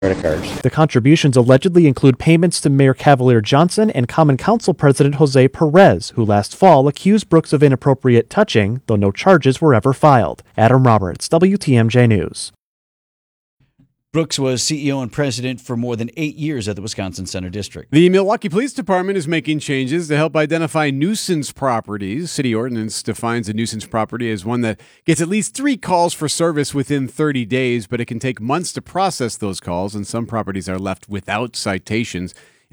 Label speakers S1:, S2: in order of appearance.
S1: credit cards.
S2: The contributions allegedly include payments to Mayor Cavalier Johnson and Common Council President Jose Perez, who last fall accused Brooks of inappropriate touching, though no charges were ever filed. Adam Roberts, WTMJ News.
S3: Brooks was CEO and president for more than 8 years at the Wisconsin Center District.
S4: The Milwaukee Police Department is making changes to help identify nuisance properties. City ordinance defines a nuisance property as one that gets at least 3 calls for service within 30 days, but it can take months to process those calls, and some properties are left without citations.